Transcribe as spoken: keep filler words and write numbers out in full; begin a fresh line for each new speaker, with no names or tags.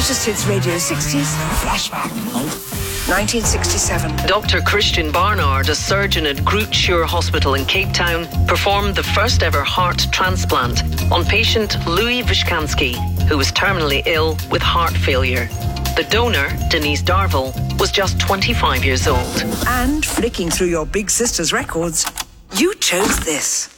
Greatest Hits Radio sixties Flashback. nineteen sixty-seven.
Doctor Christian Barnard, a surgeon at Groote Schuur Hospital in Cape Town, performed the first ever heart transplant on patient Louis Vyshkansky, who was terminally ill with heart failure. The donor, Denise Darville, was just twenty-five years old.
And flicking through your big sister's records, you chose this.